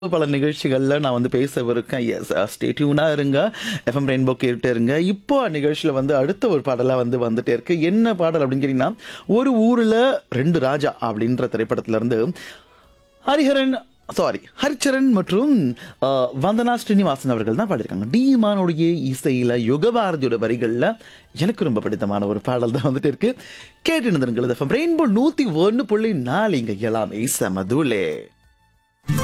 பல நிகழ்ச்சிகள்ல நான் வந்து பேசவிருக்கேன். எஸ் ஸ்டே டியூனா இருங்க. எஃப்எம் ரெயின்போ கேட்டுட்டே இருங்க. இப்போ நிகழ்ச்சியில வந்து அடுத்த ஒரு பாடலா வந்து வந்துட்டே இருக்கு. என்ன பாடல் அப்படின்னு கேட்டீங்கன்னா, ஒரு ஊர்ல 2 ராஜா அப்படின்ற திரைப்படத்துல இருந்து ஹரிச்சரன் மற்றும் வந்தனா ஸ்ரீனிவாசன் அவர்கள் தான் பாடியிருக்காங்க. டி. இசையில யுகபாரதியோட வரிகள்ல எனக்கு ரொம்ப பிடித்தமான ஒரு பாடல் தான் வந்துட்டு இருக்கு. கேட்டு இருந்திருங்கள். எஃப்எம் ரெயின்போ 101.4 இங்க எல்லாமே செமதுலே.